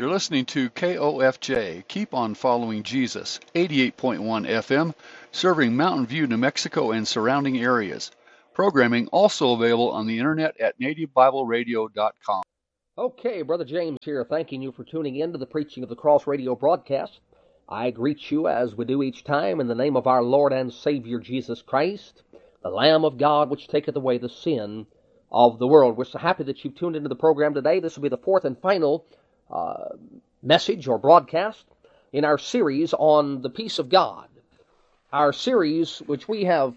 You're listening to KOFJ, Keep on Following Jesus, 88.1 FM, serving Mountain View, New Mexico and surrounding areas. Programming also available on the internet at nativebibleradio.com. Okay, Brother James here, thanking you for tuning in to the Preaching of the Cross radio broadcast. I greet you as we do each time in the name of our Lord and Savior Jesus Christ, the Lamb of God which taketh away the sin of the world. We're so happy that you've tuned into the program today. This will be the fourth and final message or broadcast in our series on the peace of God. Our series, which we have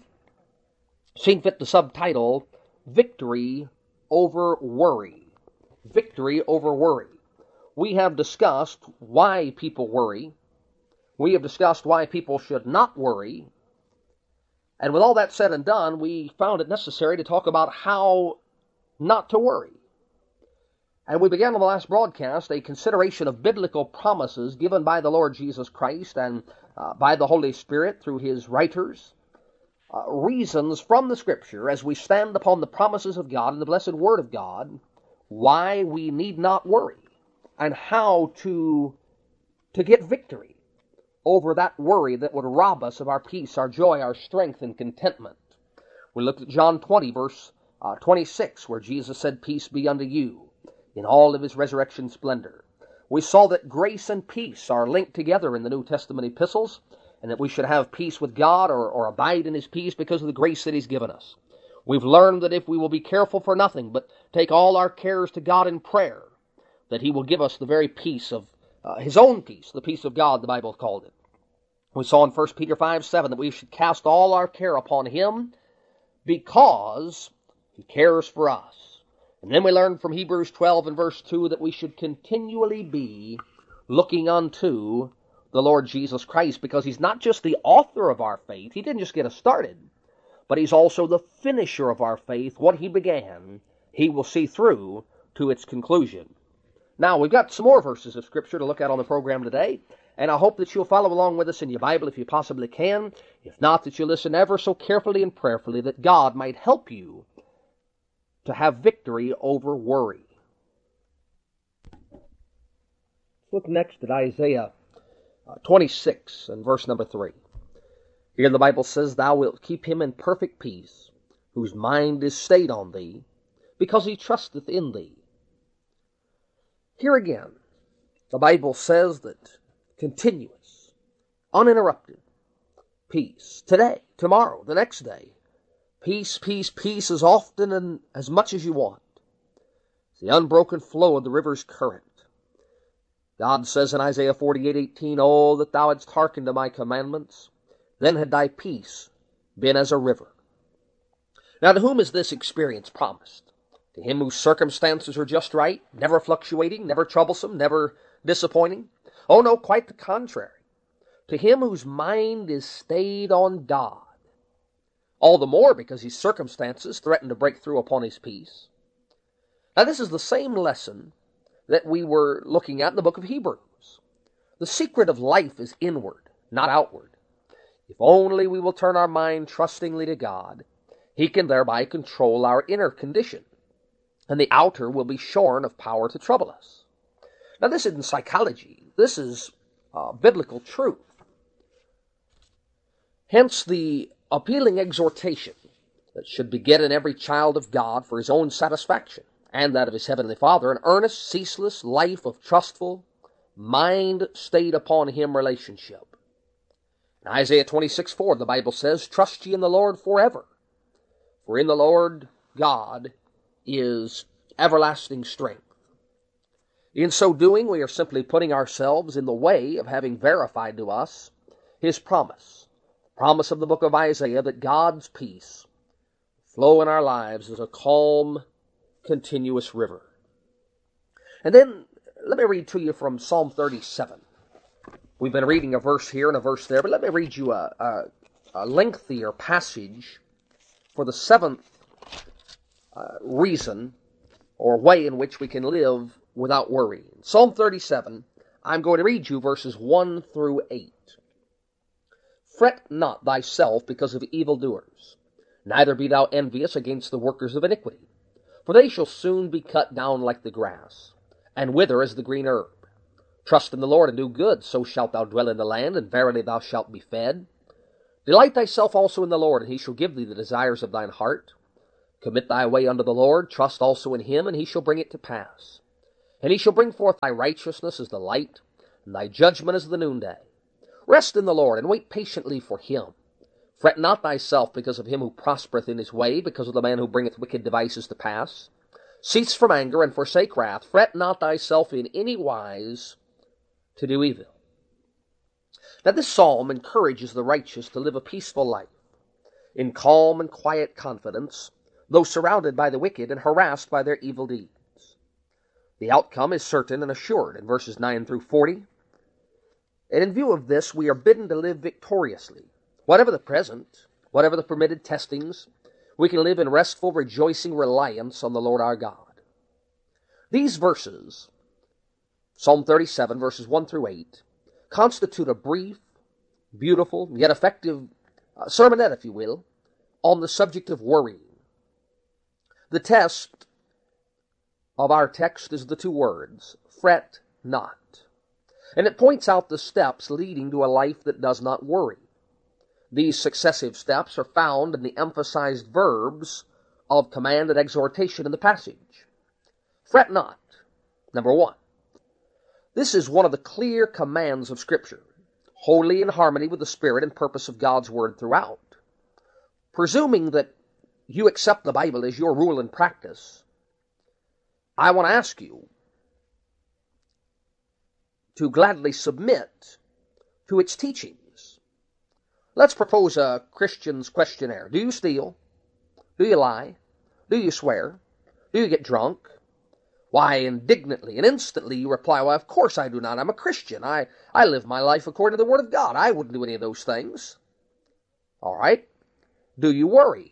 seen fit to subtitle, Victory Over Worry. Victory over worry. We have discussed why people worry. We have discussed why people should not worry. And with all that said and done, we found it necessary to talk about how not to worry. And we began on the last broadcast a consideration of biblical promises given by the Lord Jesus Christ and by the Holy Spirit through His writers. Reasons from the Scripture as we stand upon the promises of God and the blessed Word of God, why we need not worry, and how to get victory over that worry that would rob us of our peace, our joy, our strength, and contentment. We looked at John 20, verse 26, where Jesus said, "Peace be unto you," in all of His resurrection splendor. We saw that grace and peace are linked together in the New Testament epistles, and that we should have peace with God or abide in His peace because of the grace that He's given us. We've learned that if we will be careful for nothing, but take all our cares to God in prayer, that He will give us the very peace of His own peace, the peace of God, the Bible called it. We saw in 1 Peter 5:7 that we should cast all our care upon Him because He cares for us. And then we learned from Hebrews 12 and verse 2 that we should continually be looking unto the Lord Jesus Christ, because He's not just the author of our faith. He didn't just get us started, but He's also the finisher of our faith. What He began, He will see through to its conclusion. Now, we've got some more verses of Scripture to look at on the program today, and I hope that you'll follow along with us in your Bible if you possibly can. If not, that you'll listen ever so carefully and prayerfully, that God might help you to have victory over worry. Look next at Isaiah 26 and verse number 3. Here the Bible says, "Thou wilt keep him in perfect peace, whose mind is stayed on thee, because he trusteth in thee." Here again, the Bible says that continuous, uninterrupted peace, today, tomorrow, the next day, peace, peace, peace, as often and as much as you want. It's the unbroken flow of the river's current. God says in Isaiah 48:18, "Oh, that thou hadst hearkened to my commandments, then had thy peace been as a river." Now, to whom is this experience promised? To him whose circumstances are just right, never fluctuating, never troublesome, never disappointing? Oh no, quite the contrary. To him whose mind is stayed on God. All the more because his circumstances threaten to break through upon his peace. Now, this is the same lesson that we were looking at in the book of Hebrews. The secret of life is inward, not outward. If only we will turn our mind trustingly to God, He can thereby control our inner condition, and the outer will be shorn of power to trouble us. Now, this isn't psychology. This is biblical truth. Hence the appealing exhortation that should beget in every child of God for his own satisfaction and that of his heavenly Father an earnest, ceaseless life of trustful, mind stayed upon Him relationship. In Isaiah 26:4, the Bible says, "Trust ye in the Lord forever, for in the Lord God is everlasting strength." In so doing, we are simply putting ourselves in the way of having verified to us His promise. The promise of the book of Isaiah that God's peace flow in our lives as a calm, continuous river. And then, let me read to you from Psalm 37. We've been reading a verse here and a verse there, but let me read you a lengthier passage for the seventh reason or way in which we can live without worry. In Psalm 37, I'm going to read you verses 1 through 8. "Fret not thyself because of evildoers, neither be thou envious against the workers of iniquity. For they shall soon be cut down like the grass, and wither as the green herb. Trust in the Lord and do good, so shalt thou dwell in the land, and verily thou shalt be fed. Delight thyself also in the Lord, and he shall give thee the desires of thine heart. Commit thy way unto the Lord, trust also in him, and he shall bring it to pass. And he shall bring forth thy righteousness as the light, and thy judgment as the noonday. Rest in the Lord, and wait patiently for him. Fret not thyself because of him who prospereth in his way, because of the man who bringeth wicked devices to pass. Cease from anger, and forsake wrath. Fret not thyself in any wise to do evil. Now this psalm encourages the righteous to live a peaceful life, in calm and quiet confidence, though surrounded by the wicked and harassed by their evil deeds. The outcome is certain and assured in verses 9 through 40. And in view of this, we are bidden to live victoriously. Whatever the present, whatever the permitted testings, we can live in restful, rejoicing reliance on the Lord our God. These verses, Psalm 37, verses 1 through 8, constitute a brief, beautiful, yet effective sermonette, if you will, on the subject of worrying. The test of our text is the two words, fret not. And it points out the steps leading to a life that does not worry. These successive steps are found in the emphasized verbs of command and exhortation in the passage. Fret not, number 1. This is one of the clear commands of Scripture, wholly in harmony with the spirit and purpose of God's Word throughout. Presuming that you accept the Bible as your rule and practice, I want to ask you to gladly submit to its teachings. Let's propose a Christian's questionnaire. Do you steal? Do you lie? Do you swear? Do you get drunk? Why, indignantly and instantly you reply, well, of course I do not. I'm a Christian. I live my life according to the Word of God. I wouldn't do any of those things. All right. Do you worry?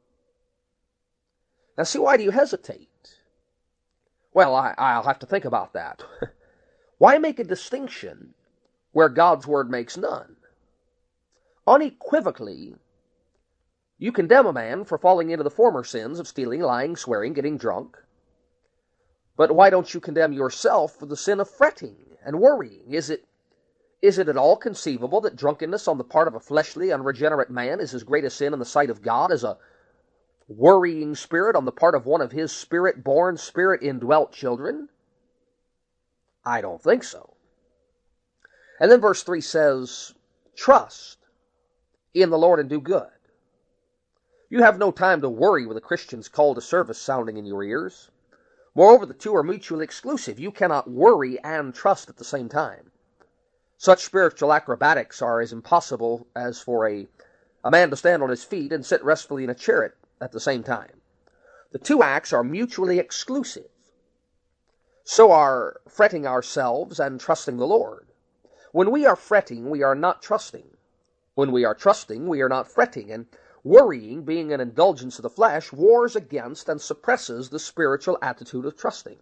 Now, see, why do you hesitate? Well, I'll have to think about that. Why make a distinction where God's Word makes none? Unequivocally, you condemn a man for falling into the former sins of stealing, lying, swearing, getting drunk. But why don't you condemn yourself for the sin of fretting and worrying? Is it at all conceivable that drunkenness on the part of a fleshly, unregenerate man is as great a sin in the sight of God as a worrying spirit on the part of one of his spirit-born, spirit-indwelt children? I don't think so. And then verse 3 says, trust in the Lord and do good. You have no time to worry with a Christian's call to service sounding in your ears. Moreover, the two are mutually exclusive. You cannot worry and trust at the same time. Such spiritual acrobatics are as impossible as for a man to stand on his feet and sit restfully in a chariot at the same time. The two acts are mutually exclusive. So are fretting ourselves and trusting the Lord. When we are fretting, we are not trusting. When we are trusting, we are not fretting. And worrying, being an indulgence of the flesh, wars against and suppresses the spiritual attitude of trusting.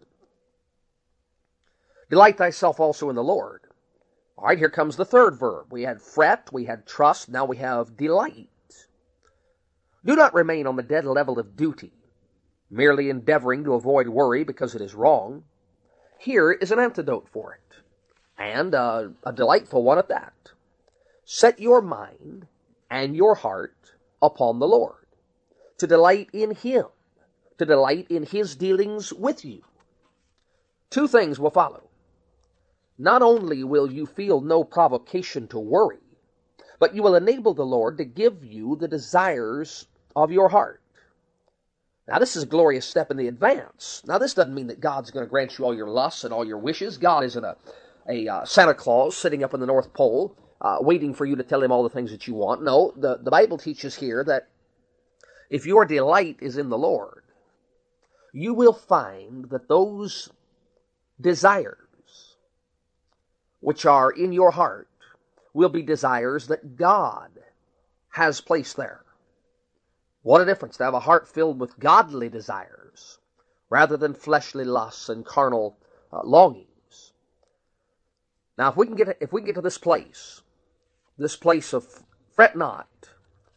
Delight thyself also in the Lord. All right, here comes the third verb. We had fret, we had trust, now we have delight. Do not remain on the dead level of duty, merely endeavoring to avoid worry because it is wrong. Here is an antidote for it, and a delightful one at that. Set your mind and your heart upon the Lord, to delight in Him, to delight in His dealings with you. Two things will follow. Not only will you feel no provocation to worry, but you will enable the Lord to give you the desires of your heart. Now, this is a glorious step in the advance. Now, this doesn't mean that God's going to grant you all your lusts and all your wishes. God isn't a Santa Claus sitting up in the North Pole waiting for you to tell him all the things that you want. No, the Bible teaches here that if your delight is in the Lord, you will find that those desires which are in your heart will be desires that God has placed there. What a difference to have a heart filled with godly desires rather than fleshly lusts and carnal longings. Now, if we can get to this place of fret not,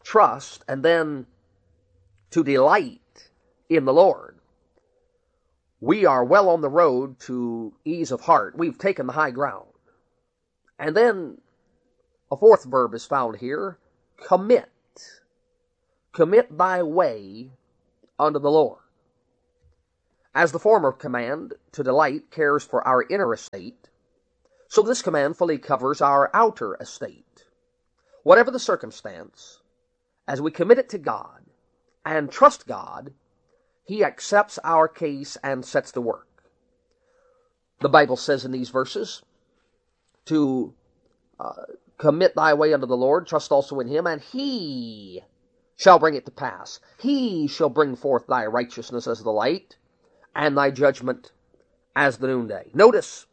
trust, and then to delight in the Lord, we are well on the road to ease of heart. We've taken the high ground. And then a fourth verb is found here, commit. Commit thy way unto the Lord. As the former command, to delight, cares for our inner estate, so this command fully covers our outer estate. Whatever the circumstance, as we commit it to God and trust God, He accepts our case and sets to work. The Bible says in these verses to commit thy way unto the Lord, trust also in Him, and He shall bring it to pass. He shall bring forth thy righteousness as the light, and thy judgment as the noonday. Notice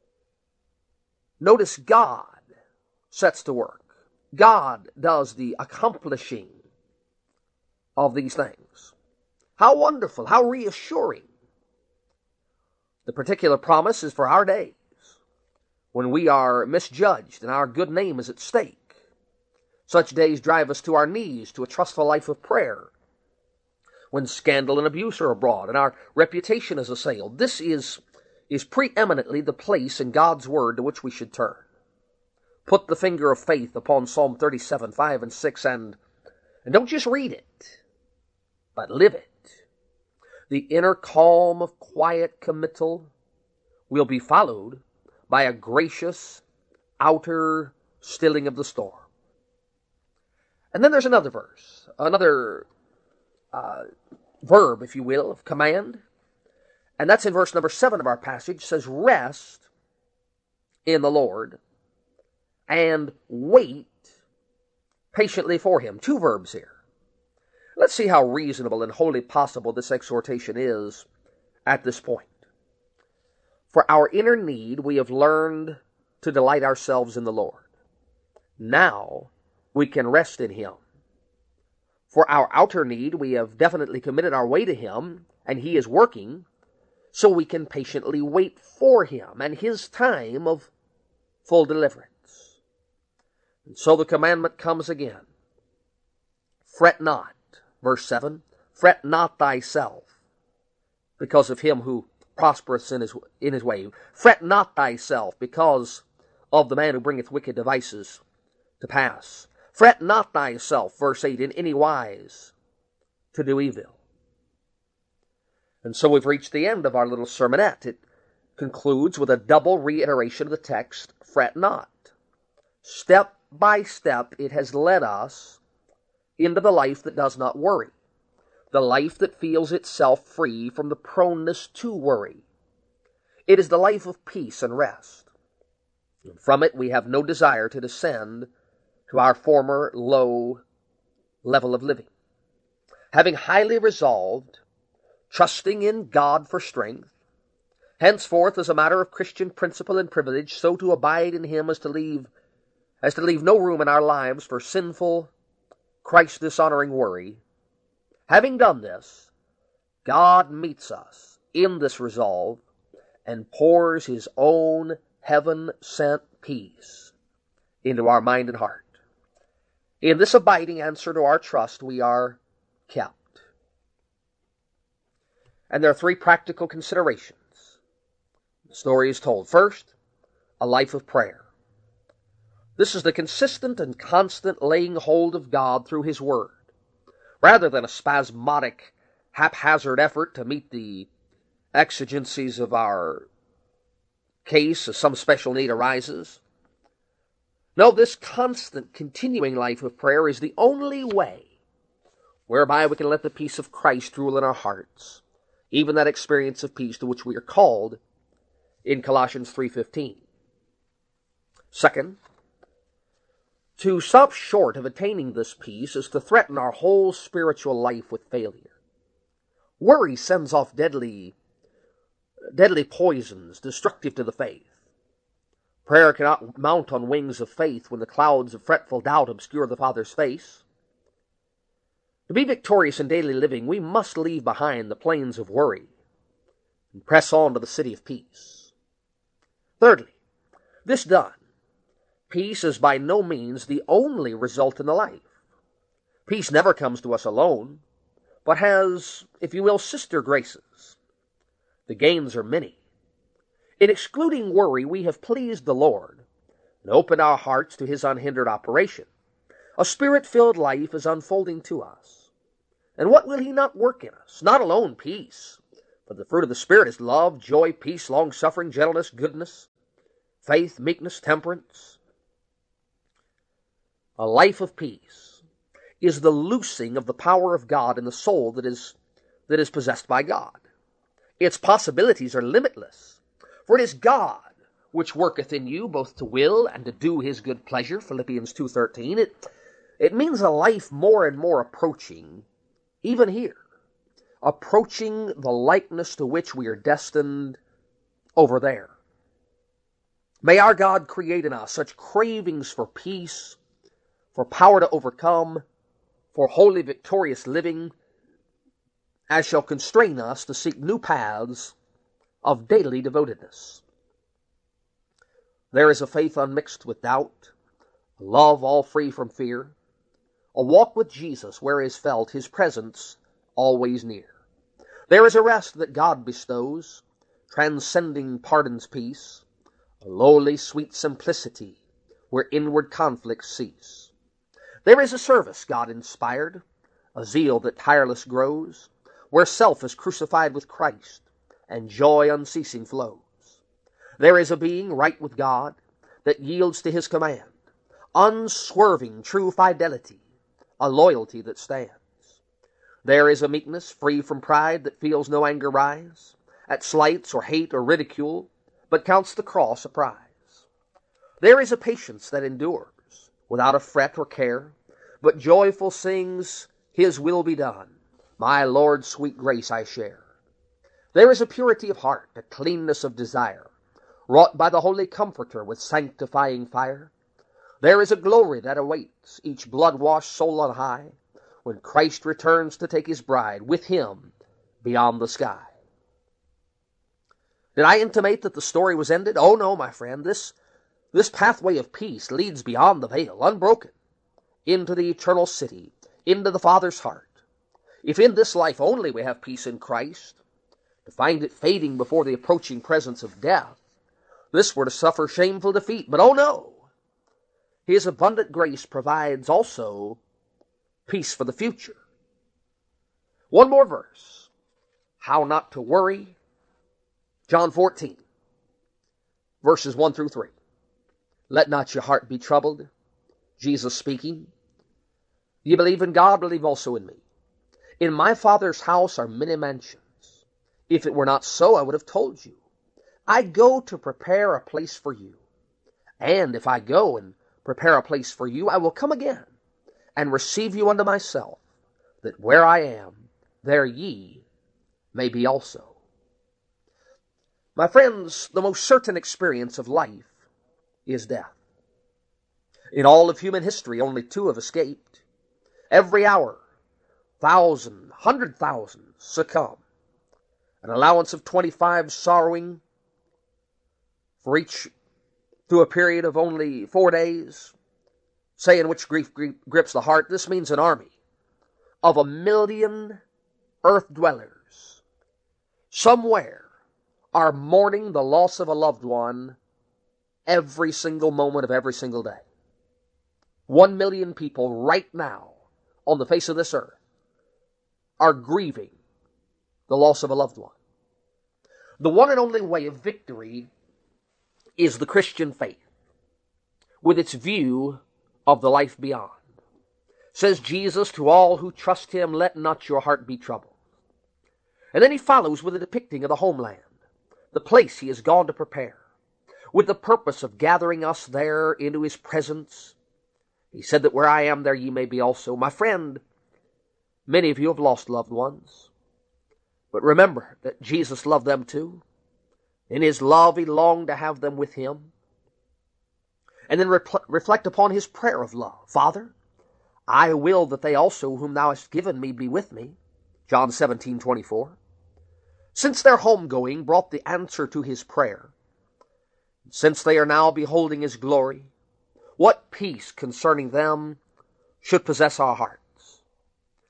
God sets to work. God does the accomplishing of these things. How wonderful, how reassuring. The particular promise is for our days, when we are misjudged and our good name is at stake. Such days drive us to our knees to a trustful life of prayer. When scandal and abuse are abroad and our reputation is assailed, this is preeminently the place in God's Word to which we should turn. Put the finger of faith upon Psalm 37, 5 and 6, and don't just read it, but live it. The inner calm of quiet committal will be followed by a gracious outer stilling of the storm. And then there's another verse, another verb, if you will, of command. And that's in verse number 7 of our passage. It says, rest in the Lord and wait patiently for Him. Two verbs here. Let's see how reasonable and wholly possible this exhortation is at this point. For our inner need, we have learned to delight ourselves in the Lord. Now we can rest in Him. For our outer need, we have definitely committed our way to Him, and He is working, so we can patiently wait for Him and His time of full deliverance. And so the commandment comes again. Fret not, verse 7, fret not thyself because of him who prospereth in his way. Fret not thyself because of the man who bringeth wicked devices to pass. Fret not thyself, verse 8, in any wise to do evil. And so we've reached the end of our little sermonette. It concludes with a double reiteration of the text, fret not. Step by step, it has led us into the life that does not worry, the life that feels itself free from the proneness to worry. It is the life of peace and rest. And from it we have no desire to descend to our former low level of living. Having highly resolved, trusting in God for strength, henceforth as a matter of Christian principle and privilege, so to abide in Him as to leave no room in our lives for sinful, Christ-dishonoring worry. Having done this, God meets us in this resolve and pours His own heaven-sent peace into our mind and heart. In this abiding answer to our trust, we are kept. And there are three practical considerations. The story is told. First, a life of prayer. This is the consistent and constant laying hold of God through His Word, rather than a spasmodic, haphazard effort to meet the exigencies of our case as some special need arises. No, this constant, continuing life of prayer is the only way whereby we can let the peace of Christ rule in our hearts, even that experience of peace to which we are called in Colossians 3:15. Second, to stop short of attaining this peace is to threaten our whole spiritual life with failure. Worry sends off deadly poisons, destructive to the faith. Prayer cannot mount on wings of faith when the clouds of fretful doubt obscure the Father's face. To be victorious in daily living, we must leave behind the plains of worry and press on to the city of peace. Thirdly, this done, peace is by no means the only result in the life. Peace never comes to us alone, but has, if you will, sister graces. The gains are many. In excluding worry, we have pleased the Lord and opened our hearts to His unhindered operation. A Spirit-filled life is unfolding to us. And what will He not work in us? Not alone peace, but the fruit of the Spirit is love, joy, peace, long-suffering, gentleness, goodness, faith, meekness, temperance. A life of peace is the loosing of the power of God in the soul that is possessed by God. Its possibilities are limitless, for it is God which worketh in you both to will and to do His good pleasure, Philippians 2:13. It means a life more and more approaching, even here, approaching the likeness to which we are destined over there. May our God create in us such cravings for peace, for power to overcome, for holy victorious living, as shall constrain us to seek new paths of daily devotedness. There is a faith unmixed with doubt, a love all free from fear, a walk with Jesus where is felt His presence always near. There is a rest that God bestows, transcending pardon's peace, a lowly sweet simplicity where inward conflicts cease. There is a service God inspired, a zeal that tireless grows, where self is crucified with Christ, and joy unceasing flows. There is a being right with God that yields to His command, unswerving true fidelity, a loyalty that stands. There is a meekness free from pride that feels no anger rise at slights or hate or ridicule, but counts the cross a prize. There is a patience that endures without a fret or care, but joyful sings, His will be done, my Lord's sweet grace I share. There is a purity of heart, a cleanness of desire, wrought by the Holy Comforter with sanctifying fire. There is a glory that awaits each blood-washed soul on high, when Christ returns to take His bride with Him beyond the sky. Did I intimate that the story was ended? Oh no, my friend, this pathway of peace leads beyond the veil, unbroken, into the eternal city, into the Father's heart. If in this life only we have peace in Christ, to find it fading before the approaching presence of death, this were to suffer shameful defeat. But oh no! His abundant grace provides also peace for the future. One more verse. How not to worry. John 14, verses 1 through 3. Let not your heart be troubled. Jesus speaking. Ye believe in God, believe also in me. In my Father's house are many mansions. If it were not so, I would have told you. I go to prepare a place for you. And if I go and prepare a place for you, I will come again and receive you unto myself, that where I am, there ye may be also. My friends, the most certain experience of life is death. In all of human history, only two have escaped. Every hour, 1,000, 100,000 succumb. An allowance of 25 sorrowing for each through a period of only 4 days, say in which grief grips the heart. This means an army of 1 million earth dwellers somewhere are mourning the loss of a loved one every single moment of every single day. 1 million people right now on the face of this earth are grieving the loss of a loved one. The one and only way of victory is the Christian faith, with its view of the life beyond. Says Jesus to all who trust Him, let not your heart be troubled. And then He follows with a depicting of the homeland, the place He has gone to prepare, with the purpose of gathering us there into His presence. He said that where I am, there ye may be also. My friend, many of you have lost loved ones, but remember that Jesus loved them too. In His love, He longed to have them with Him. And then reflect upon His prayer of love. Father, I will that they also whom Thou hast given me be with me. John 17:24. Since their homegoing brought the answer to His prayer, since they are now beholding His glory, what peace concerning them should possess our hearts?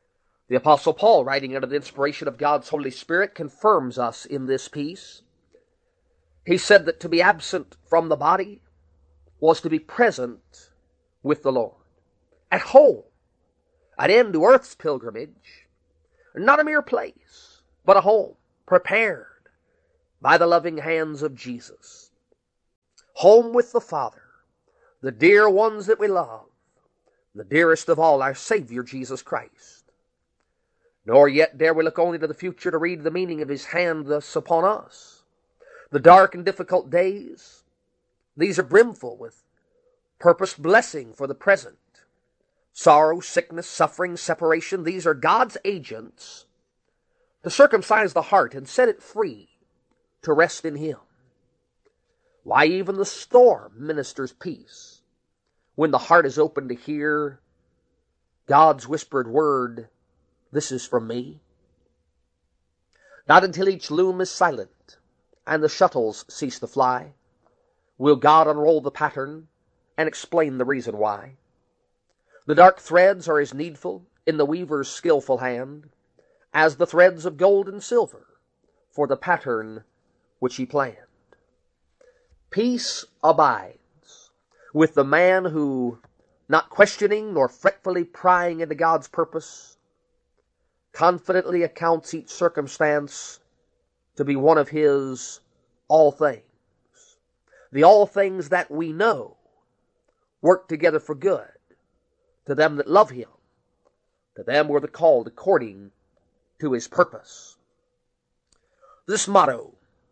The Apostle Paul, writing under the inspiration of God's Holy Spirit, confirms us in this peace. He said that to be absent from the body was to be present with the Lord. At home, an end to earth's pilgrimage, not a mere place, but a home prepared by the loving hands of Jesus. Home with the Father, the dear ones that we love, the dearest of all, our Savior Jesus Christ. Nor yet dare we look only to the future to read the meaning of His hand thus upon us. The dark and difficult days, these are brimful with purposed blessing for the present. Sorrow, sickness, suffering, separation, these are God's agents to circumcise the heart and set it free to rest in Him. Why, even the storm ministers peace when the heart is open to hear God's whispered word, "This is from me." Not until each loom is silent and the shuttles cease to fly will God unroll the pattern and explain the reason why. The dark threads are as needful in the weaver's skillful hand as the threads of gold and silver for the pattern which he planned. Peace abides with the man who, not questioning nor fretfully prying into God's purpose, confidently accounts each circumstance to be one of His all things. The all things that we know work together for good to them that love Him, to them were the called according to His purpose. This motto,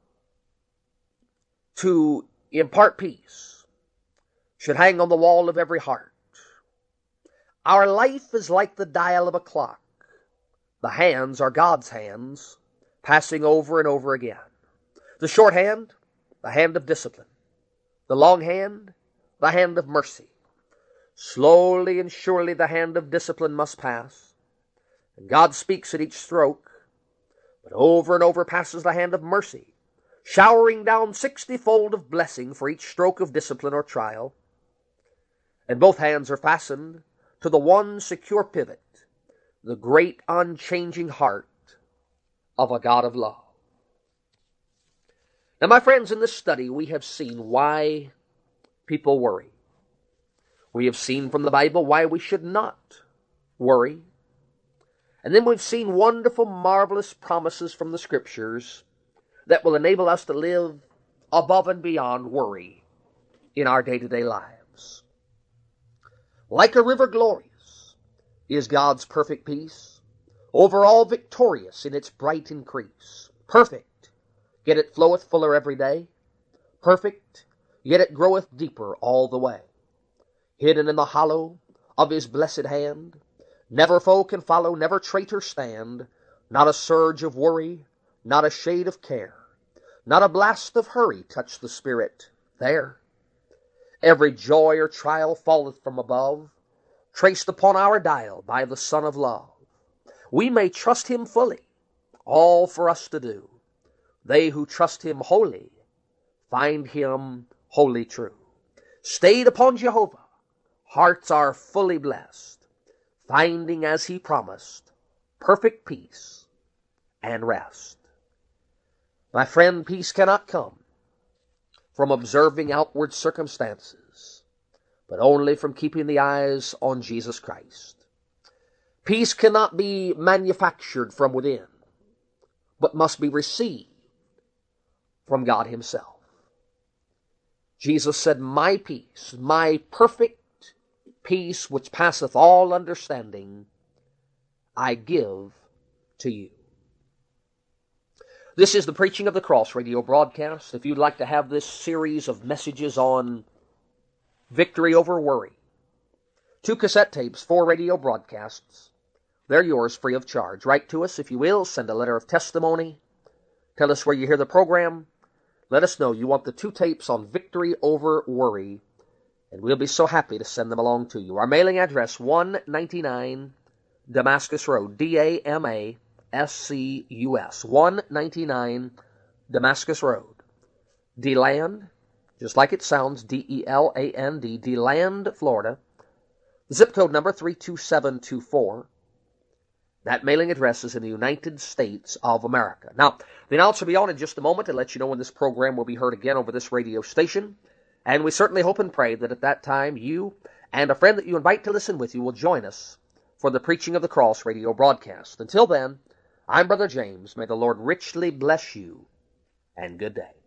to impart peace, should hang on the wall of every heart. Our life is like the dial of a clock. The hands are God's hands, passing over and over again. The short hand, the hand of discipline. The long hand, the hand of mercy. Slowly and surely the hand of discipline must pass, and God speaks at each stroke, but over and over passes the hand of mercy, showering down 60-fold of blessing for each stroke of discipline or trial. And both hands are fastened to the one secure pivot, the great unchanging heart of a God of love. Now, my friends, in this study we have seen why people worry. We have seen from the Bible why we should not worry. And then we've seen wonderful, marvelous promises from the Scriptures that will enable us to live above and beyond worry in our day-to-day lives. Like a river glorious is God's perfect peace, over all victorious in its bright increase. Perfect, yet it floweth fuller every day. Perfect, yet it groweth deeper all the way. Hidden in the hollow of His blessed hand, never foe can follow, never traitor stand, not a surge of worry, not a shade of care, not a blast of hurry touch the spirit there. Every joy or trial falleth from above, traced upon our dial by the Son of Love. We may trust Him fully, all for us to do. They who trust Him wholly find Him wholly true. Stayed upon Jehovah, hearts are fully blessed, finding as He promised, perfect peace and rest. My friend, peace cannot come from observing outward circumstances, but only from keeping the eyes on Jesus Christ. Peace cannot be manufactured from within, but must be received from God Himself. Jesus said, "My peace, my perfect peace which passeth all understanding, I give to you." This is the Preaching of the Cross radio broadcast. If you'd like to have this series of messages on victory over worry, 2 cassette tapes, 4 radio broadcasts, they're yours free of charge. Write to us, if you will. Send a letter of testimony. Tell us where you hear the program. Let us know you want the 2 tapes on victory over worry, and we'll be so happy to send them along to you. Our mailing address, 199 Damascus Road, Damascus, 199 Damascus Road, DeLand, just like it sounds, Deland, DeLand, Florida. Zip code number 32724. That mailing address is in the United States of America. Now, the announcer will be on in just a moment to let you know when this program will be heard again over this radio station. And we certainly hope and pray that at that time you and a friend that you invite to listen with you will join us for the Preaching of the Cross radio broadcast. Until then, I'm Brother James. May the Lord richly bless you, and good day.